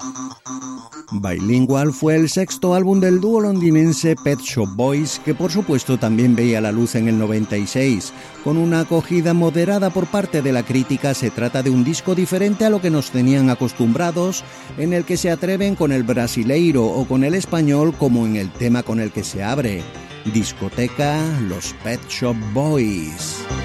Bilingual fue el sexto álbum del dúo londinense Pet Shop Boys, que por supuesto también veía la luz en el 96. Con una acogida moderada por parte de la crítica, se trata de un disco diferente a lo que nos tenían acostumbrados, en el que se atreven con el brasileiro o con el español, como en el tema con el que se abre. Discoteca, los Pet Shop Boys.